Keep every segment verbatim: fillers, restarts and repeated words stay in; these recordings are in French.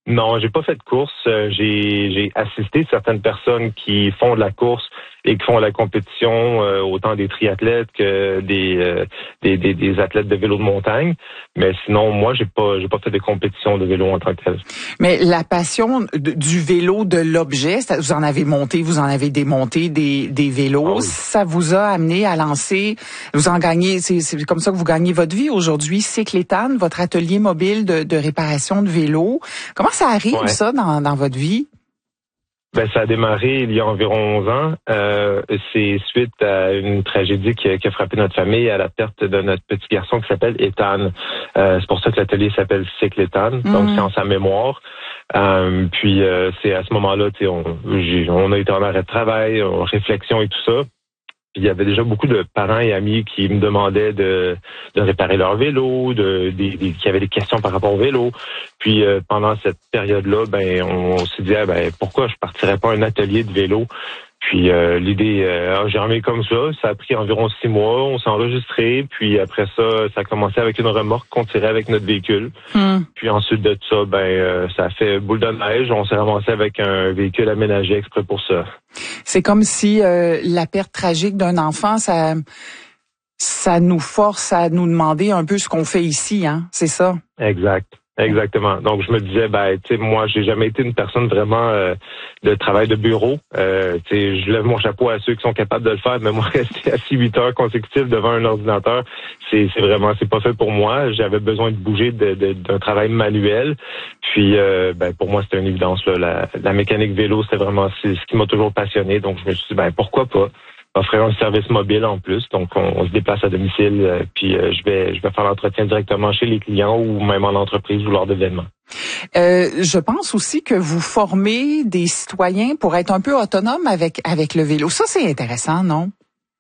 Non, j'ai pas fait de course. Euh, j'ai, j'ai assisté certaines personnes qui font de la course et qui font de la compétition, euh, autant des triathlètes que des, euh, des, des des athlètes de vélo de montagne. Mais sinon, moi, j'ai pas j'ai pas fait de compétition de vélo en tant que tel. Mais la passion de, du vélo, de l'objet, vous en avez monté, vous en avez démonté des des vélos. Ah oui. Ça vous a amené à lancer, vous en gagnez, c'est, c'est comme ça que vous gagnez votre vie aujourd'hui. Cyclétane, votre atelier mobile de, de réparation de vélos. Comment ça arrive, Ouais. ça, dans, dans votre vie? Ben, ça a démarré il y a environ onze ans. Euh, c'est suite à une tragédie qui a, qui a frappé notre famille, à la perte de notre petit garçon qui s'appelle Ethan. Euh, c'est pour ça que l'atelier s'appelle Cycle Ethan, mm-hmm. Donc c'est en sa mémoire. Euh, puis euh, c'est à ce moment-là, tu sais, on, j'ai, on a été en arrêt de travail, en réflexion et tout ça. Il y avait déjà beaucoup de parents et amis qui me demandaient de, de réparer leur vélo, de, de, de, qui avaient des questions par rapport au vélo. Puis euh, pendant cette période-là, ben on, on s'est dit ah, ben pourquoi je partirais pas un atelier de vélo. Puis euh, l'idée euh, a germé comme ça. Ça a pris environ six mois. On s'est enregistré. Puis après ça, ça a commencé avec une remorque qu'on tirait avec notre véhicule. Mm. Puis ensuite de ça, ben euh, ça a fait boule de neige. On s'est ramassé avec un véhicule aménagé exprès pour ça. C'est comme si euh, la perte tragique d'un enfant, ça, ça nous force à nous demander un peu ce qu'on fait ici, hein. C'est ça? Exact. Exactement. Donc je me disais, ben, tu sais, moi, j'ai jamais été une personne vraiment euh, de travail de bureau. Euh, tu sais, je lève mon chapeau à ceux qui sont capables de le faire, mais moi, rester assis huit heures consécutives devant un ordinateur, c'est, c'est vraiment, c'est pas fait pour moi. J'avais besoin de bouger de, de, d'un travail manuel. Puis, euh, ben, pour moi, c'était une évidence là. La, la mécanique vélo, c'était vraiment c'est ce qui m'a toujours passionné. Donc je me suis dit, ben, pourquoi pas offrir un service mobile en plus, donc on, on se déplace à domicile, euh, puis euh, je vais je vais faire l'entretien directement chez les clients ou même en entreprise ou lors d'événements. Euh, je pense aussi que vous formez des citoyens pour être un peu autonomes avec avec le vélo. Ça, c'est intéressant, non?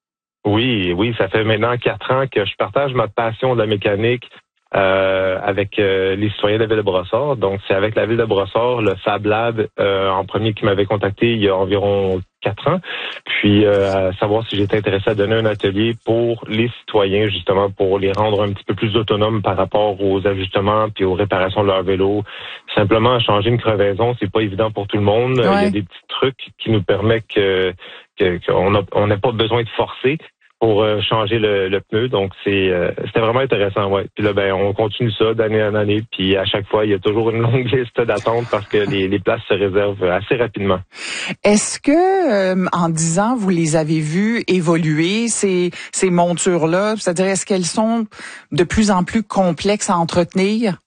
Oui, oui, ça fait maintenant quatre ans que je partage ma passion de la mécanique euh, avec euh, les citoyens de la ville de Brossard. Donc, c'est avec la ville de Brossard, le Fab Lab, euh, en premier qui m'avait contacté il y a environ quatre ans. Puis, euh, à savoir si j'étais intéressé à donner un atelier pour les citoyens, justement, pour les rendre un petit peu plus autonomes par rapport aux ajustements puis aux réparations de leur vélo. Simplement, changer une crevaison, c'est pas évident pour tout le monde. Ouais. Il y a des petits trucs qui nous permettent que, que qu'on a, on n'a pas besoin de forcer pour euh, changer le, le pneu. Donc, c'est euh, c'était vraiment intéressant, ouais. Puis là, ben, on continue ça d'année en année. Puis à chaque fois, il y a toujours une longue liste d'attente parce que les, les places se réservent assez rapidement. Est-ce que, euh, en dix ans, vous les avez vues évoluer, ces, ces montures-là? C'est-à-dire, est-ce qu'elles sont de plus en plus complexes à entretenir?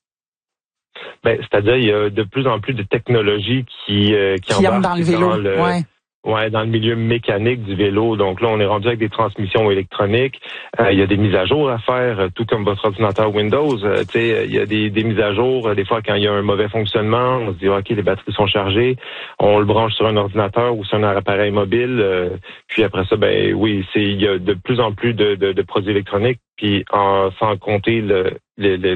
Ben, c'est-à-dire, il y a de plus en plus de technologies qui, euh, qui, qui embarquent dans le vélo, dans le, ouais. Ouais, dans le milieu mécanique du vélo. Donc là, on est rendu avec des transmissions électroniques. Euh, il y a des mises à jour à faire, tout comme votre ordinateur Windows. Euh, tu sais, il y a des, des mises à jour. Des fois, quand il y a un mauvais fonctionnement, on se dit ok, les batteries sont chargées. On le branche sur un ordinateur ou sur un appareil mobile. Euh, puis après ça, ben oui, c'est il y a de plus en plus de, de, de produits électroniques. Puis en, sans compter le, le, le,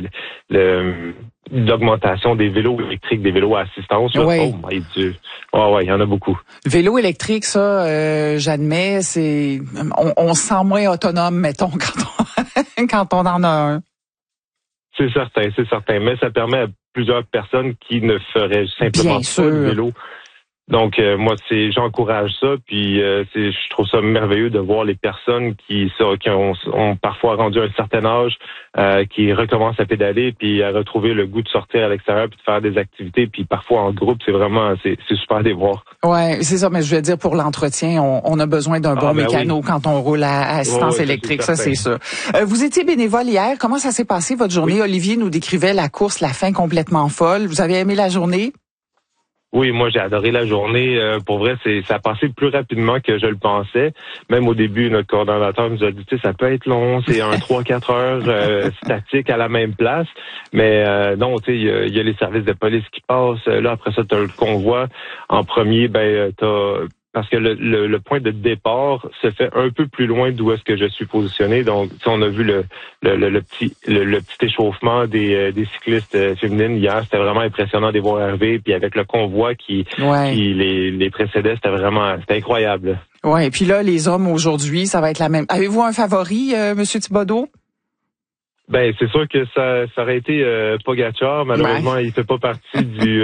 le l'augmentation des vélos électriques, des vélos à assistance. Oui. Oh my Dieu. Oh, ouais, il y en a beaucoup. Vélo électrique, ça, euh, j'admets, c'est on, on se sent moins autonome, mettons, quand on, quand on en a un. C'est certain, c'est certain. Mais ça permet à plusieurs personnes qui ne feraient simplement Bien pas sûr. de vélo. Donc euh, moi c'est j'encourage ça, puis euh, c'est je trouve ça merveilleux de voir les personnes qui ça, qui ont, ont parfois rendu un certain âge, euh, qui recommencent à pédaler puis à retrouver le goût de sortir à l'extérieur puis de faire des activités, puis parfois en groupe, c'est vraiment c'est c'est super de les voir. Ouais, c'est ça, mais je veux dire pour l'entretien, on, on a besoin d'un bon ah, ben mécano oui. Quand on roule à, à assistance oh, oui, électrique, ça c'est ça. Euh, vous étiez bénévole hier, comment ça s'est passé votre journée? Oui. Olivier nous décrivait la course, la fin complètement folle. Vous avez aimé la journée? Oui, moi j'ai adoré la journée. Euh, pour vrai, c'est ça a passé plus rapidement que je le pensais. Même au début, notre coordonnateur nous a dit, tu sais, ça peut être long, c'est un trois quatre heures euh, statique à la même place. Mais euh, non, tu sais, il y, y a les services de police qui passent. Là, après ça, tu as le convoi. En premier, ben t'as parce que le, le, le point de départ se fait un peu plus loin d'où est-ce que je suis positionné. Donc, on a vu le, le, le, le petit le, le petit échauffement des, des cyclistes féminines hier. C'était vraiment impressionnant de les voir arriver. Puis avec le convoi qui, ouais. qui les, les précédait, c'était vraiment c'était incroyable. Ouais. Et puis là, les hommes aujourd'hui, ça va être la même. Avez-vous un favori, euh, Monsieur Thibodeau? Ben, c'est sûr que ça, ça aurait été euh, Pogacar. Malheureusement, ouais. il fait pas partie du